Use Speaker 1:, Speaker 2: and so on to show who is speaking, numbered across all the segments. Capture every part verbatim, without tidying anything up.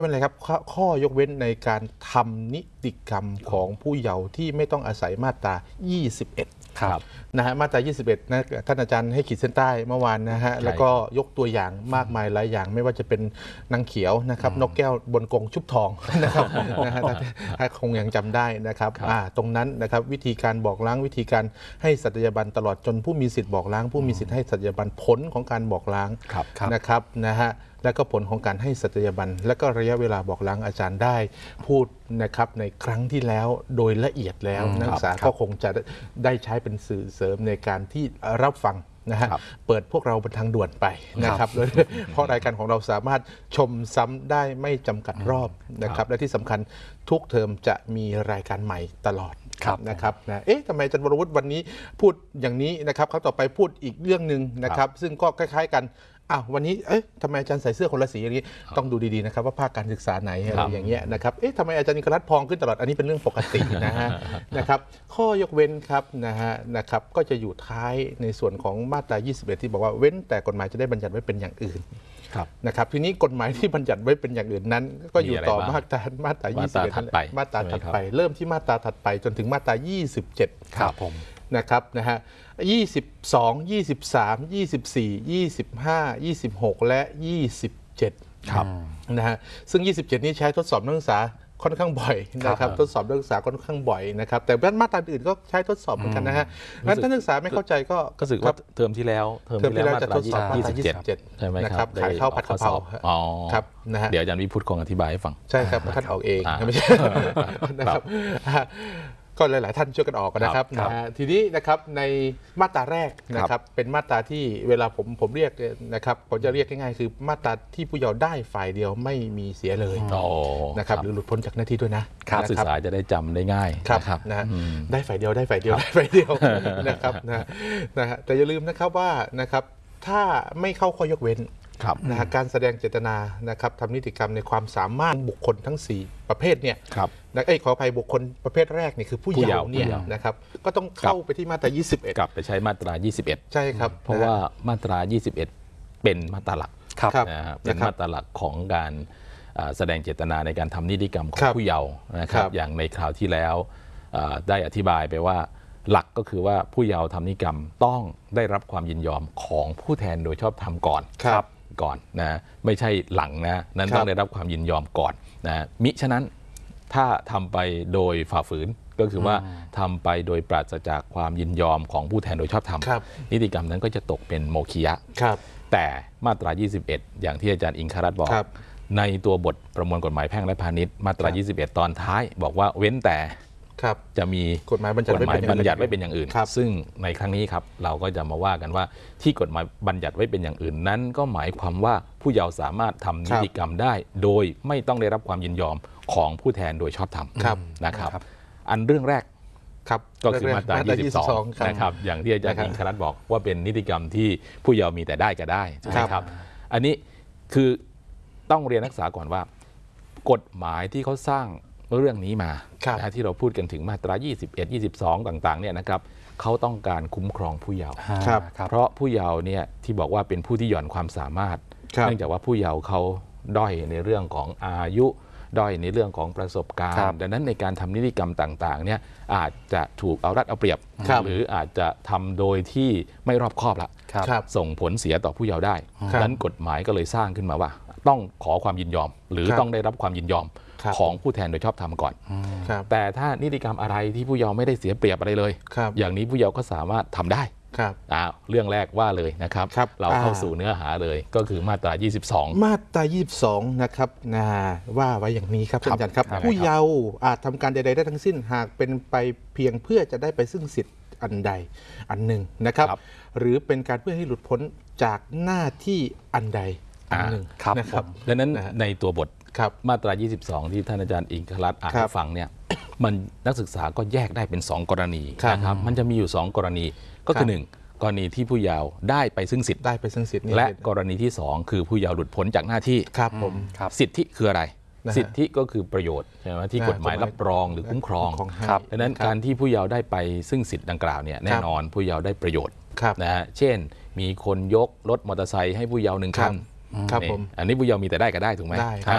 Speaker 1: ไม่เป็นไรครับข้อข้อยกเว้นในการทำนิติกรรมของผู้เยาว์ที่ไม่ต้องอาศัยมาตรายี่สิบเอ็ด
Speaker 2: ครับ
Speaker 1: นะฮะมาตรายี่สิบเอ็ดนะท่านอาจารย์ให้ขีดเส้นใต้เมื่อวานนะฮะแล้วก็ยกตัวอย่างมากมายหลายอย่างไม่ว่าจะเป็นนางเขียวนะครับนกแก้วบนกงชุบทองนะครับนะฮะถ้าคงยังจำได้นะครับอ่าตรงนั้นนะครับวิธีการบอกล้างวิธีการให้สัตยาบันตลอดจนผู้มีสิทธิ์บอกล้างผู้มีสิทธิ์ให้สัตยาบันผลของการบอกล้างนะครับนะฮะและก็ผลของการให้สัตยาบันและก็ระยะเวลาบอกล้างอาจารย์ได้พูดนะครับในครั้งที่แล้วโดยละเอียดแล้วนักศึกษาก็คงจะได้ใช้เป็นสื่อเสริมในการที่รับฟังนะฮะเปิดพวกเราบนทางด่วนไปนะครับเพราะรายการของเราสามารถชมซ้ำได้ไม่จำกัดรอบนะครับและที่สำคัญทุกเทอมจะมีรายการใหม่ตลอดนะครับนะเอ๊ะทำไมอาจารย์วรวุฒิวันนี้พูดอย่างนี้นะครับครั้งต่อไปพูดอีกเรื่องหนึ่งนะครับซึ่งก็คล้ายๆกันอ้าววันนี้เอ๊ะทำไมอาจารย์ใส่เสื้อคนละสีอย่างนี้ต้องดูดีๆนะครับว่าภาคการศึกษาไหนอะไรอย่างเงี้ยนะครับเอ๊ะทำไมอาจารย์นิครัตพองขึ้นตลอดอันนี้เป็นเรื่องปกตินะฮะนะครับข้อยกเว้นครับนะฮะนะครับก็จะอยู่ท้ายในส่วนของมาตรายี่สิบเอ็ดที่บอกว่าเว้นแต่กฎหมายจะได้บัญญัติไว้เป็นอย่างอื่นนะครับทีนี้กฎหมายที่บัญญัติไว้เป็นอย่างอื่นนั้นก็อยู่ต่อมาตรามาตรายี่สิบเอ็ดมาตราถัดไปเริ่มที่มาตราถัดไปจนถึงมาตรายี่สิบเจ็ด
Speaker 2: ครับผม
Speaker 1: นะครับนะฮะยี่สิบสอง ยี่สิบสาม ยี่สิบสี่ ยี่สิบห้า ยี่สิบหกและยี่สิบเจ็ด
Speaker 2: ครับ
Speaker 1: นะฮะซึ่งยี่สิบเจ็ดนี้ใช้ทดสอบนักศึกษาค่อนข้างบ่อยนะครับทดสอบนักศึกษาค่อนข้างบ่อยนะครับแต่มาตราอื่นก็ใช้ทดสอบเหมือนกันนะฮะงั้นถ้านักศึกษาไม่เข้าใจก็
Speaker 2: ก็สึกว่าเทอมที่แล้วเทอมที่แล้วจะทดสอบยี่สิบเจ็ดใช่ไหมครับ
Speaker 1: ขายข้าวผัดกะเพรา
Speaker 2: อ๋อ
Speaker 1: ครับนะฮะ
Speaker 2: เดี๋ยวอาจารย์วิพุทธคงอธิบายให้ฟัง
Speaker 1: ใช่ครับท่านออกเองไม่ใช่นะครับก็หลายๆท่านช่วยกันออกนะครับนะฮะทีนี้นะครับในมาตราแรกนะครับเป็นมาตราที่เวลาผมผมเรียกนะครับผมจะเรียกง่ายๆคือมาตราที่ผู้เยาว์ได้ฝ่ายเดียวไม่มีเสียเลยนะครับหรือหลุดพ้นจากหน้าที่ด้วยนะ
Speaker 2: นักศึกษาจะได้จำได้ง่าย
Speaker 1: ครับนะฮะได้ฝ่ายเดียวได้ฝ่ายเดียวได้ฝ่ายเดียวนะครับนะนะฮะแต่อย่าลืมนะครับว่านะครับถ้าไม่เข้าข้อยกเว้นนะฮะการแสดงเจตนานะครับทำนิติกรรมในความสามารถบุคคลทั้งสี่ประเภทเนี่ยนะเอ้ยขออภัยบุคคลประเภทแรกนี่คือผู้เยาว์เนี่ยนะครับก็ต้องเข้าไปที่มาตรายี่สิบเอ็ด
Speaker 2: กลับไปใช้มาตรายี่สิบเอ็ด
Speaker 1: ใช่ครับ
Speaker 2: เพราะว่ามาตรายี่สิบเอ็ดเป็นมาตราหลักนะครับเป็นมาตราหลักของการแสดงเจตนาในการทำนิติกรรมของผู้เยาว์นะครับอย่างในคราวที่แล้วได้อธิบายไปว่าหลักก็คือว่าผู้เยาว์ทำนิติกรรมต้องได้รับความยินยอมของผู้แทนโดยชอบธรรมก่อนก่อนนะไม่ใช่หลังนะนั้นต้องได้รับความยินยอมก่อนนะมิฉะนั้นถ้าทำไปโดยฝ่าฝืนก็คือว่าทำไปโดยปราศจากความยินยอมของผู้แทนโดยชอบธรรมนิติกรรมนั้นก็จะตกเป็นโมฆิยะแต่มาตรายี่สิบเอ็ดอย่างที่อาจารย์อิงครัตน์บอกในตัวบทประมวลกฎหมายแพ่งและพาณิชย์มาตรายี่สิบเอ็ดตอนท้ายบอกว่าเว้นแต่จะมี
Speaker 1: กฎหมายบัญญัติไ
Speaker 2: ว้เป็นอย่างอื่นซึ่งในครั้งนี้ครับเราก็จะมาว่ากันว่าที่กฎหมายบัญญัติไว้เป็นอย่างอื่นนั้นก็หมายความว่าผู้เยาว์สามารถทำนิติกรรมได้โดยไม่ต้องได้รับความยินยอมของผู้แทนโดยชอบธรรมนะครับอันเรื่องแรกก็คือมาตรายี่สิบสองนะครับอย่างที่อาจารย์อิงครัตน์บอกว่าเป็นนิติกรรมที่ผู้เยาว์มีแต่ได้ก็ได้ใช่ไหมครับอันนี้คือต้องเรียนนักศึกษาก่อนว่ากฎหมายที่เขาสร้างเรื่องนี้มาที่เราพูดกันถึงมาตรายี่สิบเอ็ด ยี่สิบสองต่างๆเนี่ยนะครับเขาต้องการคุ้มครองผู้เยาว์เพราะผู้เยาว์เนี่ยที่บอกว่าเป็นผู้ที่หย่อนความสามารถเนื่องจากว่าผู้เยาว์เขาด้อยในเรื่องของอายุด้อยในเรื่องของประสบการณ์ดังนั้นในการทำนิติกรรมต่างๆเนี่ยอาจจะถูกเอารัดเอาเปรียบหรืออาจจะทำโดยที่ไม่รอบคอบละส่งผลเสียต่อผู้เยาว์ได้ดังนั้นกฎหมายก็เลยสร้างขึ้นมาว่าต้องขอความยินยอมหรือต้องได้รับความยินยอมของผู้แทนโดยชอบธรรมก่อนแต่ถ้านิติกรรมอะไรที่ผู้เยาว์ไม่ได้เสียเปรียบอะไรเลยอย่างนี้ผู้เยาว์ก็สามารถทำได้เรื่องแรกว่าเลยนะครับเราเข้าสู่เนื้อหาเลยก็คือมาตรายี่สิบสอง
Speaker 1: มาตรายี่สิบสองนะครับนะว่าไว้อย่างนี้ครับอาจารย์ครับผู้เยาว์อาจทำการใดๆได้ทั้งสิ้นหากเป็นไปเพียงเพื่อจะได้ไปซึ่งสิทธิ์อันใดอันหนึ่งนะครับหรือเป็นการเพื่อให้หลุดพ้นจากหน้าที่อันใดอันหนึ่งนะครับ
Speaker 2: ดังนั้นในตัวบทมาตรายี่สิบสองที่ท่านอาจารย์อิงครัตน์อ่านให้ฟังเนี่ยมันนักศึกษาก็แยกได้เป็นสองกรณีนะครับมันจะมีอยู่สองกรณีก็คือหนึ่งกรณีที่ผู้เยาว์ได้ไปซึ่งสิทธิ์
Speaker 1: ได้ไปซึ่งสิทธิ์
Speaker 2: และกรณีที่สองคือผู้เยาว์หลุดพ้นจากหน้าที่
Speaker 1: ครับผม
Speaker 2: สิทธิคืออะไรสิทธิก็คือประโยชน์ใช่ไหมที่กฎหมายรับรองหรือคุ้มครองดังนั้นการที่ผู้เยาว์ได้ไปซึ่งสิทธิ์ดังกล่าวเนี่ยแน่นอนผู้เยาว์ได้ประโยชน์นะฮะเช่นมีคนยกรถมอเตอร์ไซค์ให้ผู้เยาว์หนึ่งคัน
Speaker 1: ครับผม
Speaker 2: อันนี้ผู้เยาว์มีแต่ได้ก็ได้ถูกไหม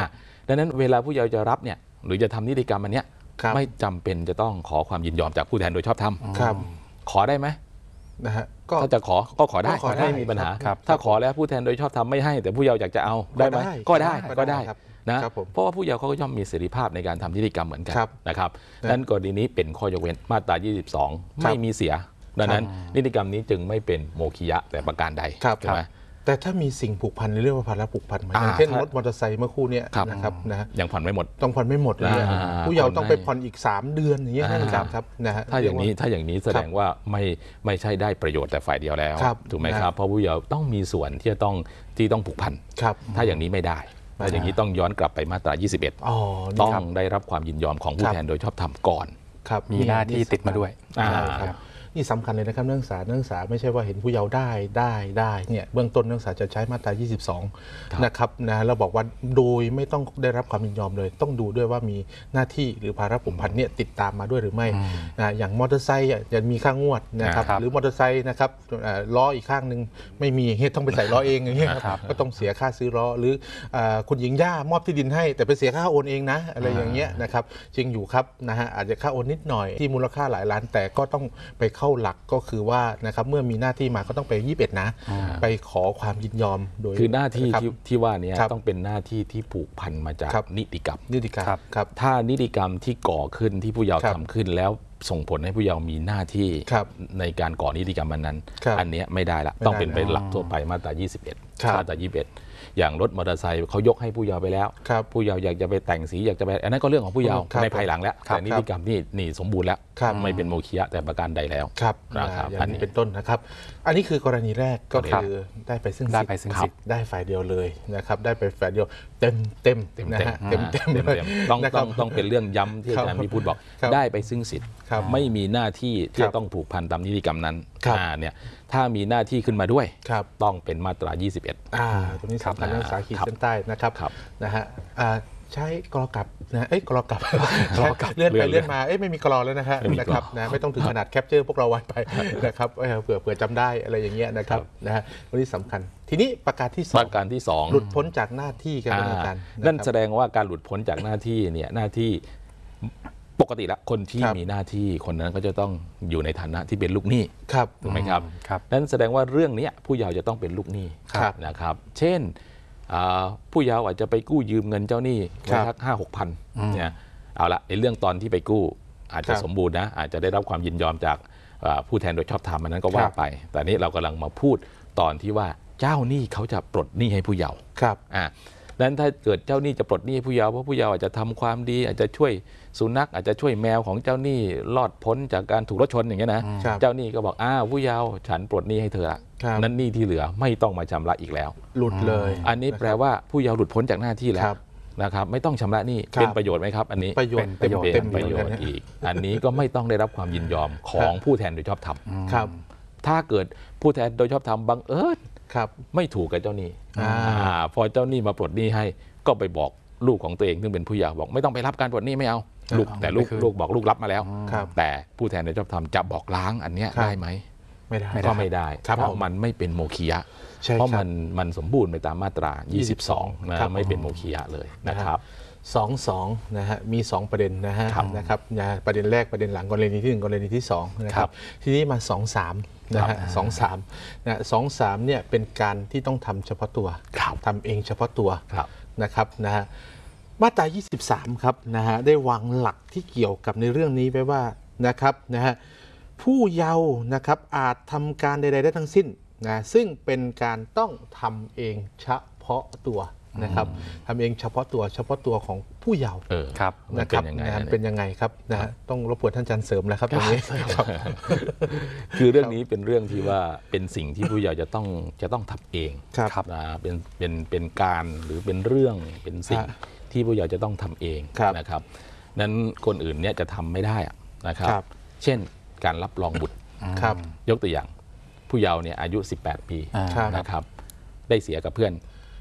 Speaker 2: ดังนั้นเวลาผู้เยาว์จะรับเนี่ยหรือจะทำนิติกรรมอันเนี้ย
Speaker 1: ครับ
Speaker 2: ไม่จำเป็นจะต้องขอความยินยอมจากผู้แทนโดยชอบธรรม
Speaker 1: ครับ
Speaker 2: ขอได้ไหม
Speaker 1: นะฮะก็
Speaker 2: ถ้าจะขอก็ขอได้
Speaker 1: ก็ขอได้
Speaker 2: ไม่มีปัญหา
Speaker 1: ครับ
Speaker 2: ถ้าขอแล้วผู้แทนโดยชอบธรรมไม่ให้แต่ผู้เยาว์อยากจะเอาได้ไหมก็ได้ก็ได้
Speaker 1: ครับ
Speaker 2: นะครับ
Speaker 1: ผม
Speaker 2: เพราะว่าผู้เยาว์เขาก็ย่อมมีเสรีภาพในการทำนิติกรรมเหมือนกัน
Speaker 1: ครับ
Speaker 2: นะครับ
Speaker 1: นะ
Speaker 2: นั้นกรณีนี้เป็นข้อยกเว้นมาตรา ยี่สิบสอง
Speaker 1: ครับ
Speaker 2: ไม่มีเสียดังนั้นนิติกรรมนี้จึงไม่เป็นโมฆิยะแต่ประการใด
Speaker 1: ครับ
Speaker 2: ใช่ไหม
Speaker 1: แต่ถ้ามีสิ่งผูกพันในเรื่องว่าภาระผูกพันไหม
Speaker 2: อ่า
Speaker 1: อย่างเช่น
Speaker 2: ถ้าร
Speaker 1: ถมอเตอร์ไซค์เมื่อครู่เนี้ย
Speaker 2: ครับ
Speaker 1: นะครับนะฮะ
Speaker 2: ยังผ่อนไม่หมด
Speaker 1: ต้องผ่อนไม่หมดเลยอะ
Speaker 2: อ่า
Speaker 1: ผู้เยาว์ต้องไป
Speaker 2: ผ่
Speaker 1: ผ่
Speaker 2: อ
Speaker 1: อน น
Speaker 2: ให้
Speaker 1: อีก สาม เดือนอย่างเงี้ย
Speaker 2: อ่า
Speaker 1: นั่นครับนะฮะ
Speaker 2: ถ้าอย่างนี้ถ้าอย่างนี้แสดงว่าไม่ไม่ใช่ได้ประโยชน์แต่ฝ่ายเดียวแล้ว
Speaker 1: ครับ
Speaker 2: ถูกไหม
Speaker 1: นะ
Speaker 2: ครับเพราะผู้เยาว์ต้องมีส่วนที่จะต้องที่ต้องผูกพัน
Speaker 1: ครับ
Speaker 2: ถ้าอย่างนี้ไม่ได้ถ้าอย่างนี้ต้องย้อนกลับไปมาตรา ยี่สิบเอ็ด
Speaker 1: อ๋อ
Speaker 2: ต้
Speaker 1: นี่
Speaker 2: อง
Speaker 1: ครับ
Speaker 2: ได้รับความยินยอมของผู้
Speaker 1: ครับ
Speaker 2: แทนโดยชอบธรรมก่อน
Speaker 1: ครับ
Speaker 3: มีหน้าที่ติดมาด้วย
Speaker 2: อ่า
Speaker 1: ใช่ครับนี่สำคัญเลยนะครับนักศึกษานักศึกษาไม่ใช่ว่าเห็นผู้เยาว์ได้ได้ได้เนี่ยเบื้องต้นนักศึกษาจะใช้มาตรา ยี่สิบสอง
Speaker 2: ครับ
Speaker 1: นะครับนะเราบอกว่าโดยไม่ต้องได้รับความยินยอมเลย ต้องดูด้วยว่ามีหน้าที่หรือภาระผูกพันเนี่ยติดตามมาด้วยหรือไม่นะอย่างมอเตอร์ไซค์อ่ะจะมีค่างวดนะครับ
Speaker 3: ครับ
Speaker 1: หรือมอเตอร์ไซค์นะครับเอ่อล้ออีกข้างหนึ่งไม่มีอย่างเงี้ยต้องไปใส่ล้อเองอย่างเงี้ยครับ
Speaker 3: ครับ
Speaker 1: ก็ต้องเสียค่าซื้อล้อหรือเอ่อคุณหญิงย่ามอบที่ดินให้ แต่ไปเสียค่าโอนเองนะอะไรอย่างเงี้ยนะครับจริงอยู่ครับนะฮะอาจจะค่าโอนนิดหน่อยที่มูลค่าหลายล้านแต่ก็ต้องไปเข้าหลักก็คือว่านะครับเมื่อมีหน้าที่มาก็ต้องไปยี่สิบเอ็ดนะ ไปขอความยินยอมโดย
Speaker 2: คือหน้าที่
Speaker 1: ครับ
Speaker 2: ที่ที่ว่านี้
Speaker 1: ครับ
Speaker 2: ต้องเป็นหน้าที่ที่ผูกพันมาจาก
Speaker 1: ครับ
Speaker 2: นิติกรรม
Speaker 1: นิติกรรม
Speaker 3: ครับ
Speaker 1: ครับ
Speaker 2: ถ้านิติกรรมที่ก่อขึ้นที่ผู้เยาว์
Speaker 1: ครับ
Speaker 2: ทำขึ้นแล้วส่งผลให้ผู้เยาว์มีหน้าที่
Speaker 1: ครับ
Speaker 2: ในการก่อนิติกรรมมันนั้น
Speaker 1: ครับ
Speaker 2: อันเนี้ยไม่ได้ละ
Speaker 1: ไม่ได้
Speaker 2: ต้องเป็นไป
Speaker 1: แล้ว
Speaker 2: หลักทั่วไปมาตรา ยี่สิบเอ็ด
Speaker 1: ครับ
Speaker 2: มาตรา ยี่สิบเอ็ด อย่างรถมอเตอร์ไซค์เขายกให้ผู้เยาว์ไปแล้ว
Speaker 1: ครับ
Speaker 2: ผู้เยาว์อยากจะไปแต่งสีอยากจะไปอันนั้นก็เรื่องของผู้เยาว์
Speaker 1: ครับ
Speaker 2: ในภายหลังแล้ว
Speaker 1: ครับ
Speaker 2: แต่นิติกรรมนี่นี่สมบูรณ์แล้ว
Speaker 1: ครับ
Speaker 2: ไม่เป็นโมฆิยะแต่ประการใดแล้ว
Speaker 1: ครับ
Speaker 2: นะครับ
Speaker 1: อย่าง
Speaker 2: อันนี้
Speaker 1: นี้เป็นต้นนะครับ อันนี้คือกรณีแรกก็
Speaker 3: ครับ
Speaker 1: คือได้ไปซึ่ง
Speaker 3: ได้
Speaker 1: สิทธิ์
Speaker 3: ไปซึ่ง
Speaker 1: ครับ
Speaker 3: สิทธิ์
Speaker 1: ได้ฝ่ายเดียวเลยนะครับได้ไปฝ่ายเดียวเต็มเต็ม
Speaker 2: เต็ม
Speaker 1: นะ
Speaker 2: เต็ม
Speaker 1: ฮะเต็มเต็ม
Speaker 2: เต็ม
Speaker 1: เลย
Speaker 2: เต็มต้อง
Speaker 1: นะค
Speaker 2: ต้
Speaker 1: รั
Speaker 2: อบ งต้องเป็นเรื่องย้ำที่
Speaker 1: ครั
Speaker 2: อา
Speaker 1: บ
Speaker 2: จารย์พิพูดบอก
Speaker 1: ครับ
Speaker 2: ได้ไปซึ่งสิทธิ์
Speaker 1: ครับ
Speaker 2: ไม่มีหน้าที่ที่
Speaker 1: ครั
Speaker 2: จะ
Speaker 1: บ
Speaker 2: ต้องผูกพันตามนิติกรรมนั้น
Speaker 1: ครับ
Speaker 2: อ่าเนี่ยถ้ามีหน้าที่ขึ้นมาด้วย
Speaker 1: ครับ
Speaker 2: ต้องเป็นมาตรา ยี่สิบเอ็ด
Speaker 1: อ่าตรงนี้สำคัญ
Speaker 2: ครับ
Speaker 1: นักศึกษาขีด
Speaker 2: ครับ
Speaker 1: เส้นใต้นะครับ
Speaker 2: ครับ
Speaker 1: นะฮะอ่าใช้กรอกับนะเอ้ยกรอกับ
Speaker 3: กรอกับ
Speaker 1: เลื่อนไป
Speaker 2: เลื่อน
Speaker 1: เลื่อนมาเอ้ยไม่มีกรอแล้วนะฮะ
Speaker 2: ไม่มีกรอ
Speaker 1: นะครับนะไม่ต้องถึงขนาดแคปเจอร์พวกเราไว้ไปนะครับเออเผื่อเผื่อจำได้อะไรอย่างเงี้ยนะครับนะฮะวันนี้สำคัญ ทีนี้ประการที่ส
Speaker 2: ป
Speaker 1: อง
Speaker 2: ระการที่สอง
Speaker 1: หลุดพ้นจากหน้าที่กัน
Speaker 2: อ่า
Speaker 1: แล้วกัน
Speaker 2: นั่น
Speaker 1: นะ
Speaker 2: แส
Speaker 1: ครับ
Speaker 2: ดงว่าการหลุดพ้นจากหน้าที่เนี่ยหน้าที่ปกติละคนที่
Speaker 1: ครับ
Speaker 2: มีหน้าที่คนนั้นก็จะต้องอยู่ในฐานะที่เป็นลูกหนี้
Speaker 1: ครับ
Speaker 2: ถูกไหมครับ
Speaker 3: ครับ
Speaker 2: นั่นแสดงว่าเรื่องเนี้ยผู้เยาว์จะต้องเป็นลูกหนี้
Speaker 1: ครับ
Speaker 2: นะครับ เช่นอ่าผู้เยาว์อาจจะไปกู้ยืมเงินเจ้าหนี้
Speaker 1: ครั
Speaker 2: ไว้
Speaker 1: บ
Speaker 2: สักห้าหกพันเนี่ยเอาละในเรื่องตอนที่ไปกู้ อาจจะ
Speaker 1: ครับ
Speaker 2: สมบูรณ์นะอาจจะได้รับความยินยอมจากอ่าผู้แทนโดยชอบธรรมอันนั้นก็ว่า
Speaker 1: ครับ
Speaker 2: ไป แต่นี้เรากำลังมาพูดตอนที่ว่าเจ้าหนี้เขาจะปลดหนี้ให้ผู้เยาว์
Speaker 1: ครับ
Speaker 2: อ่าดังนั้นถ้าเกิดเจ้าหนี้จะปลดหนี้ให้ผู้เยาว์เพราะผู้เยาว์อาจจะทำความดี อาจจะช่วยสุนัขอาจจะช่วยแมวของเจ้าหนี้รอดพ้นจากการถูกรถชนอย่างเงี้ยนะครับ เจ้าหนี้ก็บอกอ้าวผู้เยาว์ฉันปลดหนี้ให้เธอละ
Speaker 1: ครับ
Speaker 2: นั้นหนี้ที่เหลือไม่ต้องมาชำระอีกแล้ว
Speaker 1: หลุดเลย
Speaker 2: อันนี้แปลว่าผู้เยาว์หลุดพ้นจากหน้าที่แล้
Speaker 1: ครั
Speaker 2: ว
Speaker 1: บ
Speaker 2: นะครับไม่ต้องชำระหนี้
Speaker 1: ครับ
Speaker 2: เป็นประโยชน์ไหมครับ อันนี้
Speaker 1: ประโยชน์
Speaker 3: เป็นประโยชน์
Speaker 1: เต็
Speaker 2: เป็
Speaker 1: ม
Speaker 2: น
Speaker 1: ๆ
Speaker 2: ประโยช
Speaker 1: เหมือ
Speaker 2: น์
Speaker 1: นกัน
Speaker 2: อีก อันนี้ก็ไม่ต้องได้รับความยินยอมของผู้แทนโดยชอบธรรม
Speaker 1: ครับ
Speaker 2: ถ้าเกิดผู้แทนโดยชอบธรรมบังเอิญ
Speaker 1: ครับ
Speaker 2: ไม่ถูกกับเจ้าหนี้
Speaker 1: อ่า
Speaker 2: อ่าพอเจ้าหนี้มาปลดหนี้ให้ก็ไปบอกลูกของตัวเองซึ่งเป็นผู้เยาว์บอกไม่ต้องไปรับการปลดหนี้ไม่เอาลูก
Speaker 3: เอา
Speaker 2: แต่ลูก
Speaker 3: ไม่คืน
Speaker 2: ลูกบอกลูกรับมาแล้ว
Speaker 1: ครับ
Speaker 2: แต่ผู้แทนโดยชอบธรรมจะบอกล้างอันเนี้ย
Speaker 1: ครับ
Speaker 2: ได้ไหม
Speaker 1: ไม่ได้
Speaker 2: ก็ไม่ได้
Speaker 1: ครับ
Speaker 2: เพราะ
Speaker 1: ผม
Speaker 2: มันไม่เป็นโมฆิยะ
Speaker 1: ใช่
Speaker 2: เพราะ
Speaker 1: ครับ
Speaker 2: มันมันสมบูรณ์ไปตามมาตรา ยี่สิบสอง
Speaker 1: ครับ
Speaker 2: นะไม่เป็นโมฆิยะเลยนะครับ
Speaker 1: สองสองนะฮะมีสองประเด็นนะฮะ
Speaker 2: ครับ
Speaker 1: นะครับนะประเด็นแรกประเด็นหลังกรณีที่หนึ่งกรณีที่สองนะค
Speaker 2: ครั
Speaker 1: รับบ ทีนี้มาสองสามนะฮะสองสามนะสองสามเนี่ยเป็นการที่ต้องทำเฉพาะตัว
Speaker 2: ครับ
Speaker 1: ทำเองเฉพาะตัว
Speaker 2: ครับ
Speaker 1: นะครับนะฮะมาตรายี่สิบสามครับนะฮะได้วางหลักที่เกี่ยวกับในเรื่องนี้ไว้ว่านะครับนะฮะผู้เยาว์นะครับอาจทำการใดๆได้ทั้งสิ้นนะซึ่งเป็นการต้องทำเองเฉพาะตัวนะครับทำเองเฉพาะตัวเฉพาะตัวของผู้เยาว์
Speaker 2: เออ
Speaker 3: ครับ
Speaker 2: มัน
Speaker 1: นะค
Speaker 2: เป็
Speaker 1: รั
Speaker 2: น
Speaker 1: บ
Speaker 2: ยังไง
Speaker 1: นะฮะ
Speaker 2: อันนี้
Speaker 1: เป็นยังไงครับนะฮะต้องรบกวนท่านอาจารย์เสริมแล้วครับตรงนี้ครับ
Speaker 2: คือเรื่องนี้เป็นเรื่องที่ว่าเป็นสิ่งที่ผู้เยาว์จะต้องจะต้องทำเอง
Speaker 1: ครับ
Speaker 2: นะเป็นเป็นเป็นการหรือเป็นเรื่องเป็นสิ่ง
Speaker 1: ฮะ
Speaker 2: ที่ผู้เยาว์จะต้องทำเอง
Speaker 1: ครับ
Speaker 2: นะครับนั้นคนอื่นเนี่ยจะทำไม่ได้อะนะครับ
Speaker 1: ครับ
Speaker 2: เช่นการรับรองบุตร
Speaker 1: ครับ
Speaker 2: ยกตัวอย่างผู้เยาว์เนี่ยอายุ สิบแปด ปี
Speaker 3: อ่า
Speaker 1: ครับ
Speaker 2: นะครับได้เสียกับเพื่อน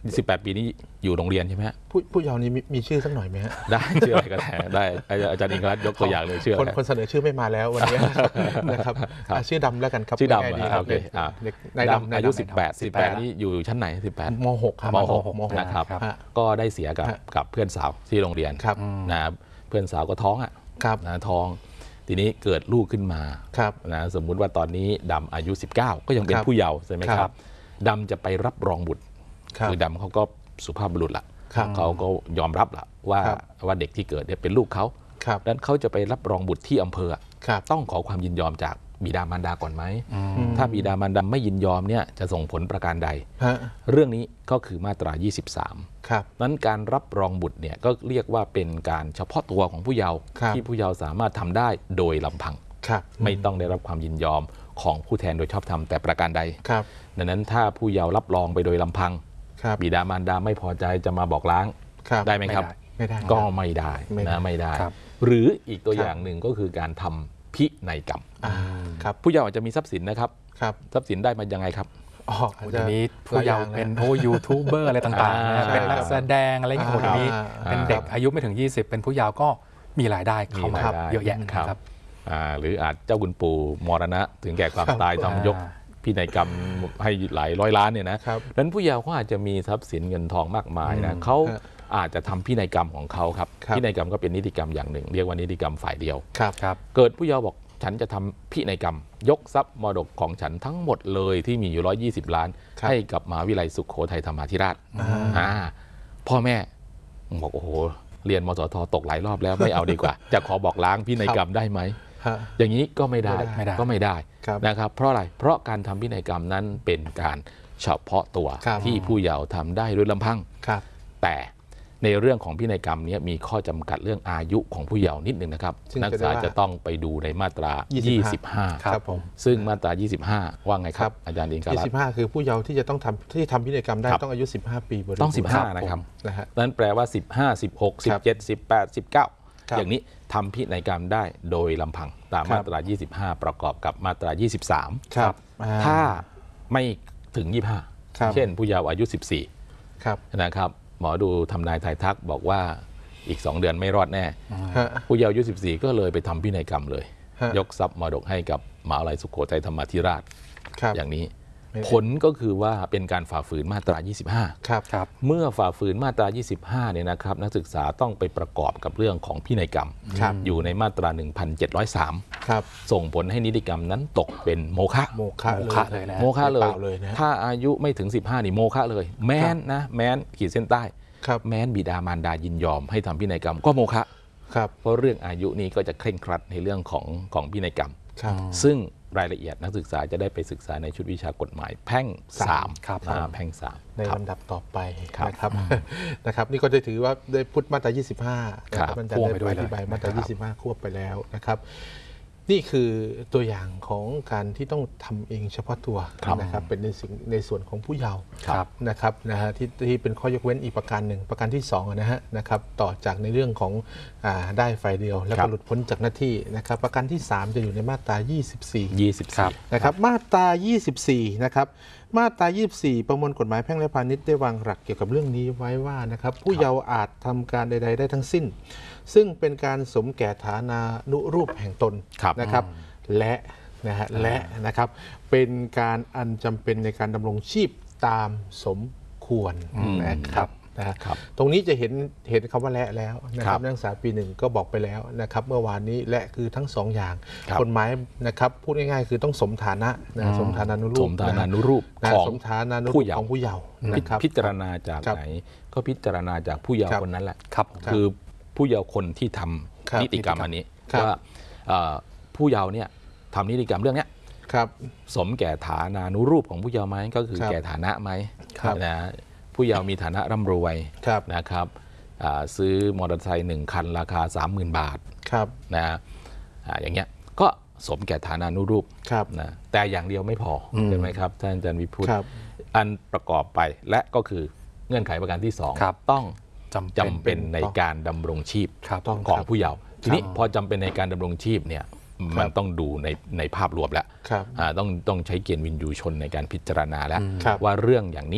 Speaker 2: สิบแปดปีนี้อยู่โรงเรียนใช่ไหมฮะ
Speaker 1: ผู้ผู้เยาว์นี้มีมีชื่อสักหน่อยไหมฮะ
Speaker 2: ได้ชื่ออะไรก็ได้ได้อาจารย์อิงครัตยกตัวอย่างเลยชื่อ
Speaker 1: ค
Speaker 2: อะ
Speaker 1: น
Speaker 2: ไร
Speaker 1: คนเสนอชื่อไม่มาแล้ววันนี้ นะครับ
Speaker 2: ครับ
Speaker 1: อ่ะชื่อดำแล้วกันครับ
Speaker 2: ชื่อดำ
Speaker 1: ง่ายๆดี
Speaker 2: อ่ะ
Speaker 1: ครับ
Speaker 2: โอเคอ่ะ
Speaker 1: เด็กนายดำนาย
Speaker 2: อายุ
Speaker 1: ดำ
Speaker 2: สิบแปด สิบแปดนี่อยู่ชั้นไหนสิบแปด
Speaker 1: มหกครับ
Speaker 2: มหก
Speaker 1: มหก
Speaker 2: นะครับ
Speaker 1: ฮะ
Speaker 2: ก็ได้เสียกับ
Speaker 1: ฮะ
Speaker 2: กับเพื่อนสาวที่โรงเรียน
Speaker 1: ครับ
Speaker 2: นะครับเพื่อนสาวก็ท้องอ่ะ
Speaker 1: ครับ
Speaker 2: นะท้องทีนี้เกิดลูกขึ้นมา
Speaker 1: ครับ
Speaker 2: นะสมมุติว่าตอนนี้ดำอายุสิบเก้าก็ยังเป็น
Speaker 1: ครับ
Speaker 2: ผู้เยาว์ใช่ไหมค
Speaker 1: ครั
Speaker 2: รับบ ดำจะไปรับรองบุตร
Speaker 1: ครับ
Speaker 2: คือดำเขาก็สุภาพบุรุษละ
Speaker 1: ครับ
Speaker 2: เขาก็ยอมรับละว่า
Speaker 1: ครับ
Speaker 2: ว่าเด็กที่เกิดเนี่ยเป็นลูกเขา
Speaker 1: ครับ
Speaker 2: ดังนั้นเขาจะไปรับรองบุตรที่อำเภออะ
Speaker 1: ครับ
Speaker 2: ต้องขอความยินยอมจากบิดามารดาก่อนไหม
Speaker 1: อืม
Speaker 2: ถ้าบิดามารดาไม่ยินยอมเนี่ยจะส่งผลประการใด
Speaker 1: ฮะ
Speaker 2: เรื่องนี้ก็คือมาตรา ยี่สิบสาม
Speaker 1: ครับ
Speaker 2: นั้นการรับรองบุตรเนี่ยก็เรียกว่าเป็นการเฉพาะตัวของผู้เยาว์
Speaker 1: ครับ
Speaker 2: ที่ผู้เยาว์สามารถทำได้โดยลำพัง
Speaker 1: ครับ
Speaker 2: ไม่ต้องได้รับความยินยอมของผู้แทนโดยชอบธรรมแต่ประการใด
Speaker 1: ครับ
Speaker 2: ดังนั้นถ้าผู้เยาว์รับรองไปโดยลำพัง
Speaker 1: ครับ
Speaker 2: บิดามารดาไม่พอใจจะมาบอกล้าง
Speaker 1: ครับ
Speaker 2: ได้ไหมครับ
Speaker 1: ไม่ได้
Speaker 2: ก็ไม่ได้
Speaker 1: ไม่ได้
Speaker 2: นะไม่ได้
Speaker 3: ครับ
Speaker 2: หรืออีกตัว
Speaker 1: ครับ
Speaker 2: อย่างหนึ่งก็คือการทำพินัยกรรม
Speaker 1: อ่าครับ
Speaker 2: ผู้เยาว์อาจจะมีทรัพย์สินนะครับ
Speaker 1: ครับ
Speaker 2: ทรัพย์สินได้มายังไงครับ
Speaker 1: อ๋ออาจ
Speaker 3: เดี๋
Speaker 1: จะ
Speaker 3: ยวนี้ผู้เยาว์เป็นโอ้ยูทูบเบอร์อะไรต่างๆ
Speaker 2: อ่า
Speaker 3: นะเป็นนักแสดงอะไรอย่างเงี้ยโอ้เดี๋ยวนี้
Speaker 1: อ่า
Speaker 3: เป็นเด็กอายุไม่ถึง ยี่สิบ เป็นผู้เยาว์ก็มีรายได้เข้ามา
Speaker 2: มีรายได้
Speaker 3: เยอะแยะ
Speaker 2: ครับ
Speaker 3: ครับ
Speaker 2: อ่าหรืออาจเจ้าคุณปู่มรณะถึงแก่ความ
Speaker 1: ครับ
Speaker 2: ตายทำยก
Speaker 3: อ่า
Speaker 2: พินัยกรรมให้หลายร้อยล้านเนี่ยนะครับ ดังนั้นผู้เยาว์เขาอาจจะมีทรัพย์สินเงินทองมากมายนะเขา
Speaker 1: ฮะ
Speaker 2: อาจจะทำพินัยกรรมของเขาครับ
Speaker 1: ครับ
Speaker 2: พินัยกรรมก็เป็นนิติกรรมอย่างหนึ่ง เรียกว่านิติกรรมฝ่ายเดียว
Speaker 1: ครับ
Speaker 3: ครับ
Speaker 2: เกิดผู้เยาว์บอกฉันจะทำพินัยกรรม ยกทรัพย์มรดกของฉันทั้งหมดเลยที่มีอยู่ร้อยยี่สิบล้าน
Speaker 1: ครับ
Speaker 2: ให้กับมหาวิทยาลัยสุขโขทัยธรรมาธิราช
Speaker 1: อ่า
Speaker 2: อ่าพ่อแม่บอกโอ้โหเรียนมสทตกหลายรอบแล้วไม่เอาดีกว่า จะขอบอกล้างพินัยกรรมได้ไหม
Speaker 1: ฮะ
Speaker 2: อย่างนี้ก็ไม่ได้
Speaker 1: ไม่ได้
Speaker 2: ก็ไม่ได้
Speaker 1: ครับ
Speaker 2: นะครับเพราะอะไรเพราะการทำพินัยกรรมนั้นเป็นการเฉพาะตัว
Speaker 1: ครับ
Speaker 2: ที่ผู้เยาว์ทำได้ด้วยลำพัง
Speaker 1: ครับ
Speaker 2: แต่ในเรื่องของพินัยกรรมเนี้มีข้อจำกัดเรื่องอายุของผู้เยาว์นิดหนึ่งนะครับ
Speaker 1: ซึ่ง
Speaker 2: นักศึก
Speaker 1: จะ
Speaker 2: ษา
Speaker 1: ได้ว่า
Speaker 2: จะต้องไปดูในมาตรา
Speaker 1: ยี่
Speaker 2: ยี่
Speaker 1: สิ
Speaker 2: สิ
Speaker 1: บบ ห้า
Speaker 2: ห้า
Speaker 1: ครับผม
Speaker 2: ซึ่งมาตรา ยี่สิบห้า ว่าไงค
Speaker 1: ครั
Speaker 2: รับ บอาจารย์อินทรัต
Speaker 1: ยี่สิบห้าคือผู้เยาว์ที่จะต้องทำที่ทำพินัยกรรมได้
Speaker 2: ครับ
Speaker 1: ต้องอายุสิบห้าปีบริบูรณ์
Speaker 2: ต้องสิบห้านะครับ
Speaker 1: นะฮะ
Speaker 2: นั้นแปลว่า สิบห้า สิบหก สิ
Speaker 1: ครับ บ
Speaker 2: เจ็ด สิบแปด สิบเก้า
Speaker 1: ครับ
Speaker 2: อย่างนี้ทำพินัยกรรมได้โดยลำพังตาม
Speaker 1: ครับ
Speaker 2: มาตรา ยี่สิบห้า ประกอบกับมาตรา ยี่สิบสาม
Speaker 1: ครับอ่
Speaker 2: ถ้าไม่ถึง ยี่สิบห้า
Speaker 1: ครับ
Speaker 2: เช่นผู้เยาว์อายุ สิบสี่
Speaker 1: ครับ
Speaker 2: นะครับหมอดูทำนายทายทักบอกว่าอีก สอง เดือนไม่รอดแน่
Speaker 1: ฮะ
Speaker 2: ผู้เยาว์อายุ สิบสี่ ก็เลยไปทำพินัยกรรมเลย
Speaker 1: ฮะ
Speaker 2: ยกทรัพย์มรดกให้กับมหาวิทยาลัยสุโขทัยธรรมาธิราช
Speaker 1: ครับ
Speaker 2: อย่างนี้
Speaker 1: ไม่ได้
Speaker 2: ผลก็คือว่าเป็นการฝ่าฝืนมาตรา ยี่สิบห้า
Speaker 1: ครับ
Speaker 3: ครับ
Speaker 2: เมื่อฝ่าฝืนมาตรา ยี่สิบห้า เนี่ยนะครับนักศึกษาต้องไปประกอบกับเรื่องของพินัยกรรม
Speaker 1: ครับ
Speaker 2: อยู่ในมาตรา หนึ่งพันเจ็ดร้อยสาม
Speaker 1: ครับ
Speaker 2: ส่งผลให้นิติกรรมนั้นตกเป็นโมฆะ
Speaker 1: โมฆะ
Speaker 3: โมฆะเลยนะ
Speaker 2: โมฆะเล
Speaker 1: เป
Speaker 2: ย
Speaker 1: ล่าเลยนะ
Speaker 2: ถ้าอายุไม่ถึง สิบห้า นี่โมฆะเลย แม้นนะแม้นขีดเส้นใต้
Speaker 1: ครับ
Speaker 2: แม้นบิดามารดายินยอมให้ทำพินัยกรรมก็โมฆะ
Speaker 1: ครับ
Speaker 2: เพราะเรื่องอายุนี้ก็จะเคร่งครัดในเรื่องของของพินัยกรรม
Speaker 1: ครับ
Speaker 2: ซึ่งรายละเอียดนักศึกษาจะได้ไปศึกษาในชุดวิชากฎหมายแพ่งสาม
Speaker 3: ครับ
Speaker 2: อ่าแพ่งสาม
Speaker 1: ใน
Speaker 2: ครับ
Speaker 1: ลำดับต่อไป
Speaker 2: ครับ
Speaker 1: นะครับ นะครับ นี่ก็จะถือว่าได้พุทธมาตรา ยี่สิบห้า
Speaker 2: ครับ
Speaker 1: นะครับมันจะ
Speaker 3: พ่วง
Speaker 1: ได้
Speaker 3: ไปด้วย
Speaker 1: อธิบาย
Speaker 3: เลย
Speaker 1: มาตรา
Speaker 3: นะครับ
Speaker 1: ยี่สิบห้าควบไปแล้วนะครับ นี่คือตัวอย่างของการที่ต้องทำเองเฉพาะตัว
Speaker 2: ครับ
Speaker 1: นะครับเป็นในสิ่งในส่วนของผู้เยาว์
Speaker 3: ครับ
Speaker 1: นะครับนะฮะที่ที่เป็นข้อยกเว้นอีกประการหนึ่งประการที่สองนะฮะนะครับต่อจากในเรื่องของอาได้ฝ่ายเดียว แล้ว
Speaker 2: ครั
Speaker 1: ก็
Speaker 2: บ
Speaker 1: หลุดพ้นจากหน้าที่นะครับประการที่สามจะอยู่ในมาตรา ยี่สิบสี่
Speaker 2: ยี่สิบ
Speaker 3: ครั
Speaker 2: สี่
Speaker 3: บ
Speaker 1: นะครับมาตรา ยี่สิบสี่ นะครับ มาตรา ยี่สิบสี่ ประมวลกฎหมายแพ่งและพาณิชย์ได้วางหลักเกี่ยวกับเรื่องนี้ไว้ว่านะครับผู้เยาว์อาจทำการใด ๆ ได้ทั้งสิ้น ซึ่งเป็นการสมแก่ฐานานุรูปแห่งตน
Speaker 2: ครับ
Speaker 1: นะครับ และนะฮะและนะครับเป็นการอันจำเป็นในการดำรงชีพตามสมควรนะครับนะฮะ
Speaker 2: ครับ
Speaker 1: ตรงนี้จะเห็นเห็นคำว่าและแล้วนะค
Speaker 2: ครั
Speaker 1: รับบ นักศึกษาปีหนึ่งก็บอกไปแล้วนะครับเมื่อวานนี้และคือทั้งสองอย่าง
Speaker 2: ครับ
Speaker 1: กฎหมายนะครับพูดง่ายๆคือต้องสมฐานะนะสมฐานานุรู
Speaker 2: ส
Speaker 1: ป
Speaker 2: มฐานานุรูป
Speaker 1: นะ
Speaker 2: ของ
Speaker 1: สมฐานานุรู
Speaker 2: ผู้
Speaker 1: ป
Speaker 2: เยาว์
Speaker 1: ของผู้เยาว์
Speaker 2: พิ
Speaker 1: นะครับ
Speaker 2: พิจารณาจาก
Speaker 1: ครับ
Speaker 2: ไหนก็พิจารณาจากผู้เยาว์
Speaker 1: ครับ
Speaker 2: คนนั้นแหละ
Speaker 3: ครับ
Speaker 1: ครับ
Speaker 2: คือผู้เยาว์คนที่ท
Speaker 1: ครับ
Speaker 2: ำนิติกรรมอันนี้
Speaker 1: ครับ
Speaker 2: ว่าเอ่อผู้เยาว์เนี่ยทำนิติกรรมเรื่องเนี้ย
Speaker 1: ครับ
Speaker 2: สมแก่ฐานานุรูปของผู้เยาว์ไหมก็คือ
Speaker 1: ครับ
Speaker 2: แก่ฐานะไหม
Speaker 1: ครับ
Speaker 2: นะผู้เยาว์มีฐานะร่ำรวย
Speaker 1: ครับ
Speaker 2: นะครับอ่าซื้อมอเตอร์ไซค์หนึ่งคันราคา สามหมื่น บาท
Speaker 1: ครับ
Speaker 2: นะอ่าอย่างเงี้ยก็สมแก่ฐานานุรูป
Speaker 1: ครับ
Speaker 2: นะแต่อย่างเดียวไม่พออ
Speaker 3: ม
Speaker 2: ใช่ไหมครับท่านอาจารย์วิพุทธ
Speaker 1: ครับ
Speaker 2: อันประกอบไปและก็คือเงื่อนไขประการที่สอง
Speaker 3: ครับ
Speaker 2: ต้อง
Speaker 3: จำ
Speaker 2: จำเป็นในการดำรงชีพ
Speaker 3: ครับ
Speaker 1: ต้อง
Speaker 2: ของ
Speaker 1: ครับ
Speaker 2: ผู้เยาว์ทีนี้พอจำเป็นในการดำรงชีพเนี่ยมันต้องดูในในภาพรวมแล้ว
Speaker 1: ครับ
Speaker 2: อ่าต้องต้องใช้เกณฑ์วินยูชนในการพิจารณาแล้ว
Speaker 1: ครับ
Speaker 2: ว่าเรื่องอย่างนี้เนี่ย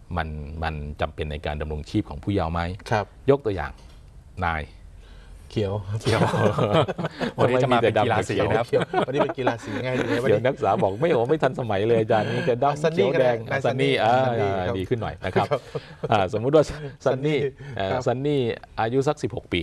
Speaker 2: มันมันจำเป็นในการดำรงชีพของผู้เยาว์ไหม
Speaker 1: ครับ
Speaker 2: ยกตัวอย่างนาย
Speaker 1: เขียว
Speaker 3: เขียววันนี้จะมาเป็นกีฬาสีนะครับ
Speaker 1: เขียววันนี้เป็นกีฬาสีง่ายดีนะวัน
Speaker 2: เดี๋ยว
Speaker 1: นี้
Speaker 2: นักศึกษาบอกไม่โอ้ไม่ทันสมัยเลยอาจารย์นี่จะ
Speaker 1: อ่ะ
Speaker 2: ดำ
Speaker 1: ซันนี่
Speaker 2: เขียวแดง
Speaker 1: ก็ได้นาย
Speaker 2: ซันนี่
Speaker 1: ซั
Speaker 2: อ่าน
Speaker 1: นี่ครับ
Speaker 2: ดีขึ้นหน่อยนะครับอ่าสมมุติว่าซันนี่
Speaker 1: ซันนี่
Speaker 2: เอ่อ
Speaker 1: ครับ
Speaker 2: ซันนี่อายุสักสิบหกปี